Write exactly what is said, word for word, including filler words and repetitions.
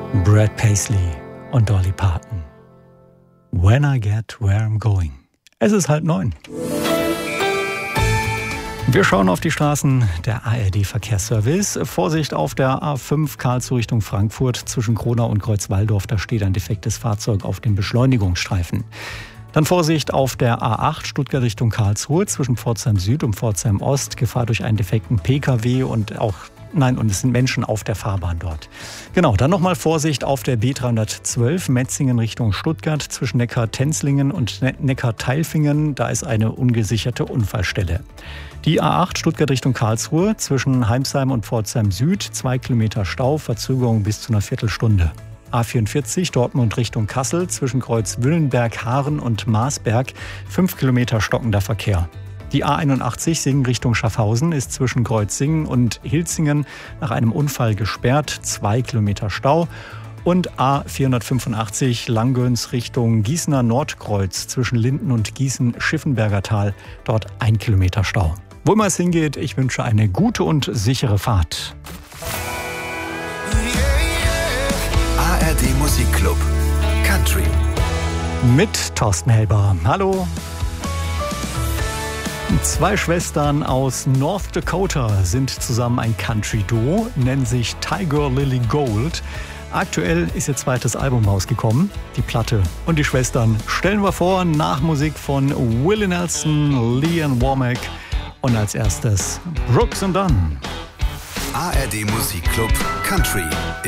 Brad Paisley und Dolly Parton. When I get where I'm going. Es ist halb neun. Wir schauen auf die Straßen der A R D-Verkehrsservice. Vorsicht auf der A fünf Karlsruhe Richtung Frankfurt zwischen Kronau und Kreuzwaldorf. Da steht ein defektes Fahrzeug auf dem Beschleunigungsstreifen. Dann Vorsicht auf der A acht Stuttgart Richtung Karlsruhe zwischen Pforzheim Süd und Pforzheim Ost. Gefahr durch einen defekten P K W und auch Nein, und es sind Menschen auf der Fahrbahn dort. Genau, dann nochmal Vorsicht auf der B dreihundertzwölf Metzingen Richtung Stuttgart zwischen Neckar-Tenzlingen und Neckar-Teilfingen. Da ist eine ungesicherte Unfallstelle. Die A acht Stuttgart Richtung Karlsruhe zwischen Heimsheim und Pforzheim Süd. Zwei Kilometer Stau, Verzögerung bis zu einer Viertelstunde. A vierundvierzig Dortmund Richtung Kassel zwischen Kreuz Wüllenberg, Haaren und Marsberg. Fünf Kilometer stockender Verkehr. Die A einundachtzig Singen Richtung Schaffhausen ist zwischen Kreuzsingen und Hilzingen nach einem Unfall gesperrt. Zwei Kilometer Stau. Und A vierhundertfünfundachtzig Langgöns Richtung Gießener Nordkreuz zwischen Linden und Gießen-Schiffenberger Tal. Dort ein Kilometer Stau. Wo immer es hingeht, ich wünsche eine gute und sichere Fahrt. A R D Musikclub Country Mit Thorsten Helber. Hallo. Zwei Schwestern aus North Dakota sind zusammen ein Country-Duo, nennen sich Tiger Lily Gold. Aktuell ist ihr zweites Album rausgekommen, die Platte. Und die Schwestern stellen wir vor, nach Musik von Willie Nelson, Leanne Womack und als erstes Brooks and Dunn. A R D Musikclub Country